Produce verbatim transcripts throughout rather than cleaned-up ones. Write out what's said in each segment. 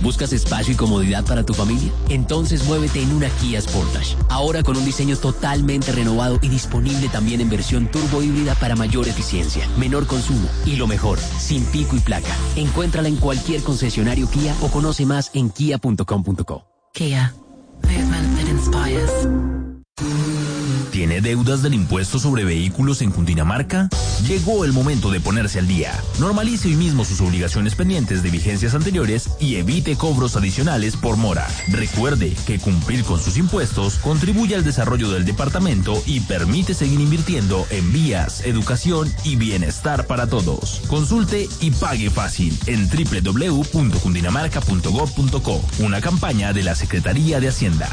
¿Buscas espacio y comodidad para tu familia? Entonces muévete en una Kia Sportage. Ahora con un diseño totalmente renovado y disponible también en versión turbo híbrida para mayor eficiencia, menor consumo y lo mejor, sin pico y placa. Encuéntrala en cualquier concesionario Kia o conoce más en kia punto com punto co. Kia. Movement that inspires. ¿Tiene deudas del impuesto sobre vehículos en Cundinamarca? Llegó el momento de ponerse al día. Normalice hoy mismo sus obligaciones pendientes de vigencias anteriores y evite cobros adicionales por mora. Recuerde que cumplir con sus impuestos contribuye al desarrollo del departamento y permite seguir invirtiendo en vías, educación y bienestar para todos. Consulte y pague fácil en doble u doble u doble u punto cundinamarca punto gob punto co. Una campaña de la Secretaría de Hacienda.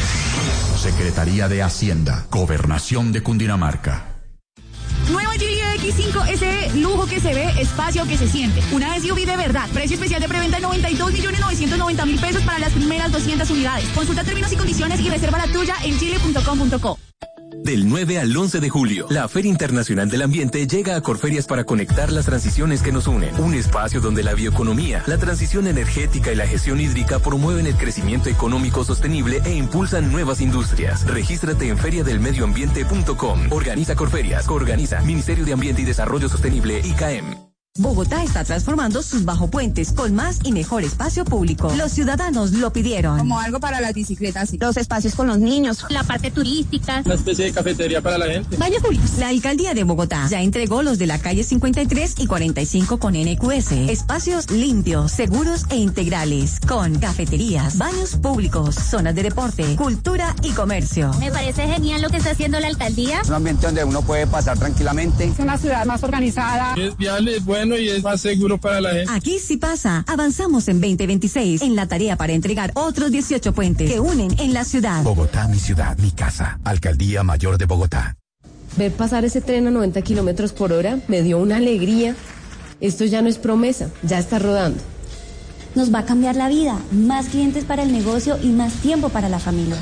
Secretaría de Hacienda, Gobernación de Cundinamarca. Nueva G X cinco S E, lujo que se ve, espacio que se siente. Una S U V de verdad. Precio especial de preventa de noventa y dos millones novecientos noventa mil pesos para las primeras doscientas unidades. Consulta términos y condiciones y reserva la tuya en chile punto com punto co. Del nueve al once de julio, la Feria Internacional del Ambiente llega a Corferias para conectar las transiciones que nos unen. Un espacio donde la bioeconomía, la transición energética y la gestión hídrica promueven el crecimiento económico sostenible e impulsan nuevas industrias. Regístrate en feria del medio ambiente punto com. Organiza Corferias. Organiza Ministerio de Ambiente y Desarrollo Sostenible, I C A E M. Bogotá está transformando sus bajopuentes con más y mejor espacio público. Los ciudadanos lo pidieron. Como algo para las bicicletas, los espacios con los niños, la parte turística, una especie de cafetería para la gente. Baños públicos. La Alcaldía de Bogotá ya entregó los de la calle cincuenta y tres y cuarenta y cinco con N Q S. Espacios limpios, seguros e integrales, con cafeterías, baños públicos, zonas de deporte, cultura y comercio. Me parece genial lo que está haciendo la alcaldía. Es un ambiente donde uno puede pasar tranquilamente. Es una ciudad más organizada. Es viable, es bueno y es más seguro para la gente. Aquí sí pasa. Avanzamos en veinte veintiséis en la tarea para entregar otros dieciocho puentes que unen en la ciudad. Bogotá, mi ciudad, mi casa. Alcaldía Mayor de Bogotá. Ver pasar ese tren a noventa kilómetros por hora me dio una alegría. Esto ya no es promesa, ya está rodando. Nos va a cambiar la vida. Más clientes para el negocio y más tiempo para la familia.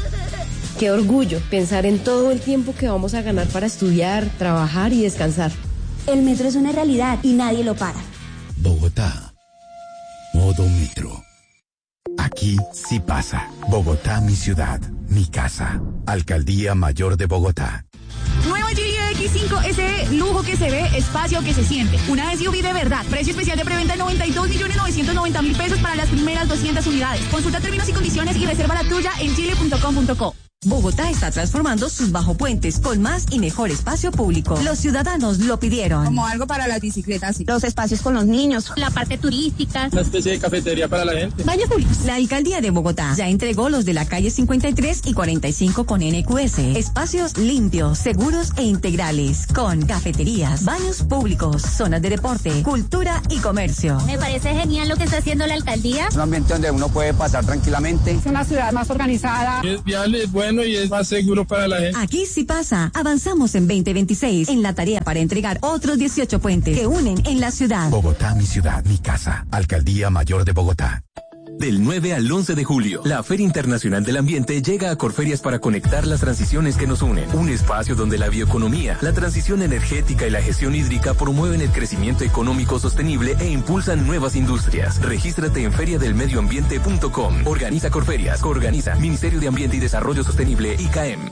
Qué orgullo pensar en todo el tiempo que vamos a ganar para estudiar, trabajar y descansar. El metro es una realidad y nadie lo para. Bogotá. Modo metro. Aquí sí pasa. Bogotá, mi ciudad, mi casa. Alcaldía Mayor de Bogotá. Nueva G X cinco S E, lujo que se ve, espacio que se siente. Una S U V de verdad. Precio especial de preventa de noventa y dos millones novecientos noventa mil pesos para las primeras doscientas unidades. Consulta términos y condiciones y reserva la tuya en chile punto com punto co. Bogotá está transformando sus bajopuentes con más y mejor espacio público. Los ciudadanos lo pidieron. Como algo para las bicicletas, los espacios con los niños, la parte turística, una especie de cafetería para la gente. Baños públicos. La Alcaldía de Bogotá ya entregó los de la calle cincuenta y tres y cuarenta y cinco con N Q S. Espacios limpios, seguros e integrales, con cafeterías, baños públicos, zonas de deporte, cultura y comercio. Me parece genial lo que está haciendo la alcaldía. Es un ambiente donde uno puede pasar tranquilamente. Es una ciudad más organizada. Es viable, es bueno y es más seguro para la gente. Aquí sí pasa. Avanzamos en veinte veintiséis en la tarea para entregar otros dieciocho puentes que unen en la ciudad. Bogotá, mi ciudad, mi casa. Alcaldía Mayor de Bogotá. Del nueve al once de julio, la Feria Internacional del Ambiente llega a Corferias para conectar las transiciones que nos unen. Un espacio donde la bioeconomía, la transición energética y la gestión hídrica promueven el crecimiento económico sostenible e impulsan nuevas industrias. Regístrate en feria del medio ambiente punto com. Organiza Corferias. Organiza Ministerio de Ambiente y Desarrollo Sostenible, I C A E M.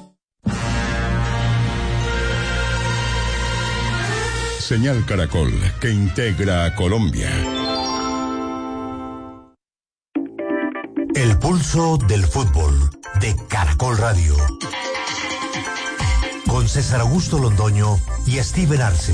Señal Caracol, que integra a Colombia. El pulso del fútbol de Caracol Radio. Con César Augusto Londoño y Steven Arce.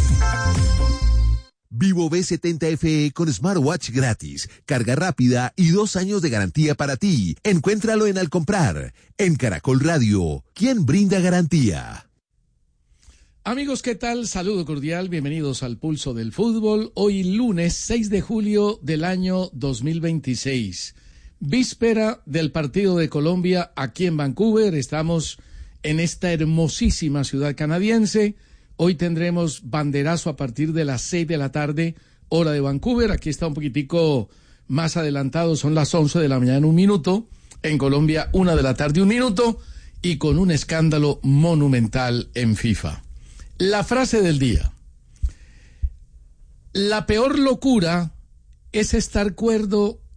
Vivo V setenta F E con smartwatch gratis, carga rápida y dos años de garantía para ti. Encuéntralo en Al Comprar. En Caracol Radio, ¿quién brinda garantía? Amigos, ¿qué tal? Saludo cordial, bienvenidos al Pulso del Fútbol. Hoy lunes seis de julio del año dos mil veintiséis. Víspera del partido de Colombia aquí en Vancouver. Estamos en esta hermosísima ciudad canadiense. Hoy tendremos banderazo a partir de las seis de la tarde, hora de Vancouver. Aquí está un poquitico más adelantado, son las once de la mañana, un minuto. En Colombia, una de la tarde, un minuto. Y con un escándalo monumental en FIFA. La frase del día. La peor locura es estar cuerdo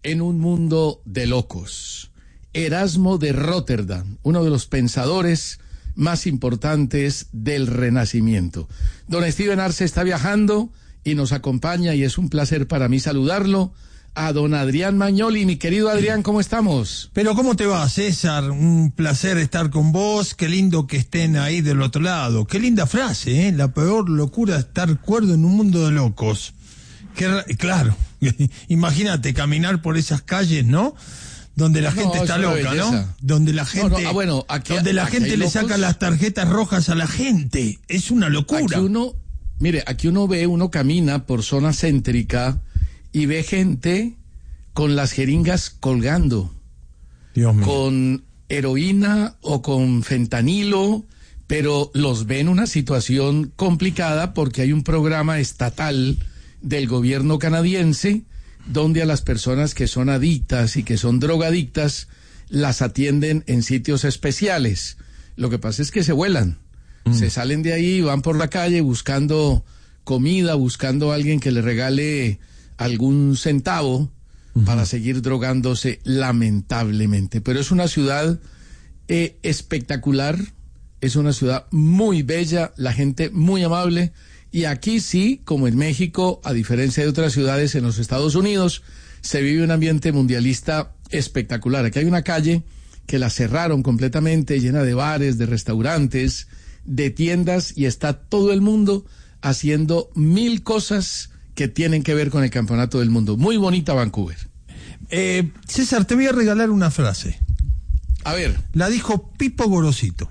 en un mundo de locos. Erasmo de Rotterdam, uno de los pensadores más importantes del Renacimiento. Don Steven Arce está viajando y nos acompaña y es un placer para mí saludarlo. A don Adrián Magnoli. Mi querido Adrián, ¿cómo estamos? Pero ¿cómo te va, César? Un placer estar con vos. Qué lindo que estén ahí del otro lado. Qué linda frase, ¿eh? La peor locura es estar cuerdo en un mundo de locos. Qué ra- claro, imagínate caminar por esas calles, ¿no? Donde la gente no, está loca, ¿no? Donde la gente, no, no. Ah, bueno, aquí, donde la gente le locos. saca las tarjetas rojas a la gente. Es una locura. Aquí uno, mire, aquí uno ve, uno camina por zona céntrica y ve gente con las jeringas colgando, Dios mío, con heroína o con fentanilo, pero los ve en una situación complicada porque hay un programa estatal del gobierno canadiense donde a las personas que son adictas y que son drogadictas las atienden en sitios especiales. Lo que pasa es que se vuelan, mm. se salen de ahí, van por la calle buscando comida, buscando a alguien que le regale algún centavo uh-huh. para seguir drogándose, lamentablemente. Pero es una ciudad eh, espectacular, es una ciudad muy bella, la gente muy amable, y aquí sí, como en México, a diferencia de otras ciudades en los Estados Unidos, se vive un ambiente mundialista espectacular. Aquí hay una calle que la cerraron completamente, llena de bares, de restaurantes, de tiendas, y está todo el mundo haciendo mil cosas que tienen que ver con el campeonato del mundo. Muy bonita Vancouver. Eh, César, te voy a regalar una frase. A ver. La dijo Pipo Gorosito.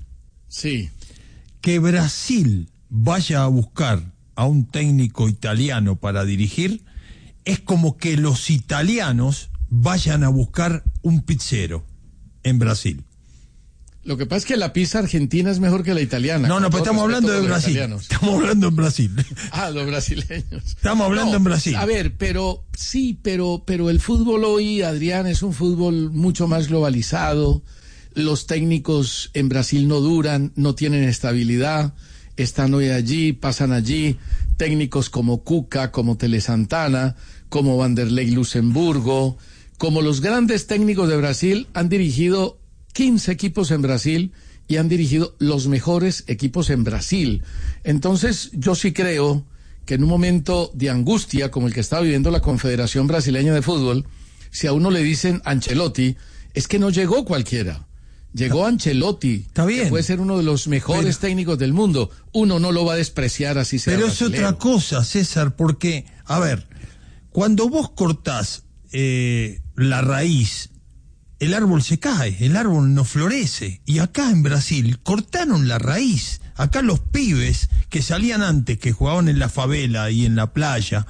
Sí. Que Brasil vaya a buscar a un técnico italiano para dirigir es como que los italianos vayan a buscar un pizzero en Brasil. Lo que pasa es que la pizza argentina es mejor que la italiana. No, no, pero estamos hablando de Brasil. Italianos. Estamos hablando en Brasil. Ah, los brasileños. Estamos hablando no, en Brasil. A ver, pero sí, pero, pero el fútbol hoy, Adrián, es un fútbol mucho más globalizado. Los técnicos en Brasil no duran, no tienen estabilidad. Están hoy allí, pasan allí. Técnicos como Cuca, como Tele Santana, como Vanderlei Luxemburgo, como los grandes técnicos de Brasil han dirigido quince equipos en Brasil y han dirigido los mejores equipos en Brasil. Entonces, yo sí creo que en un momento de angustia como el que está viviendo la Confederación Brasileña de Fútbol, si a uno le dicen Ancelotti, es que no llegó cualquiera. Llegó Ancelotti, está bien, que puede ser uno de los mejores pero, técnicos del mundo. Uno no lo va a despreciar así sea Pero brasileño. Es otra cosa, César, porque, a ver, cuando vos cortás eh, la raíz, el árbol se cae, el árbol no florece. Y acá en Brasil cortaron la raíz. Acá los pibes que salían antes, que jugaban en la favela y en la playa,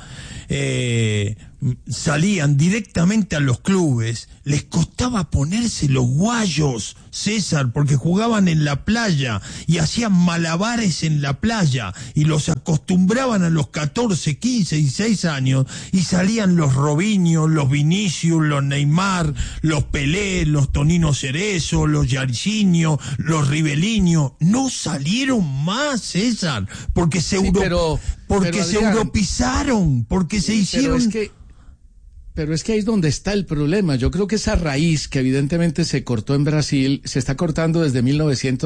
eh, salían directamente a los clubes, les costaba ponerse los guayos, César, porque jugaban en la playa y hacían malabares en la playa y los acostumbraban a los catorce, quince, dieciséis años y salían los Robinho, los Vinicius, los Neymar, los Pelé, los Tonino Cerezo, los Jairzinho, los Riveliño, no salieron más, César, porque se, sí, euro... pero, porque pero, se Adrián, europeizaron, porque se hicieron... Pero es que... Pero es que ahí es donde está el problema. Yo creo que esa raíz que evidentemente se cortó en Brasil, se está cortando desde mil novecientos